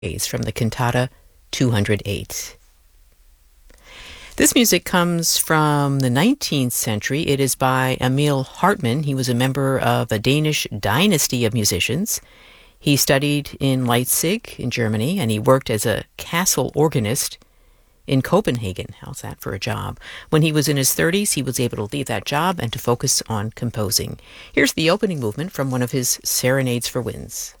Is from the cantata 208. This music comes from the 19th century. It is by Emil Hartmann. He was a member of a Danish dynasty of musicians. He studied in Leipzig in Germany, and he worked as a castle organist in Copenhagen. How's that for a job? When he was in his 30s, he was able to leave that job and to focus on composing. Here's the opening movement from one of his Serenades for Winds.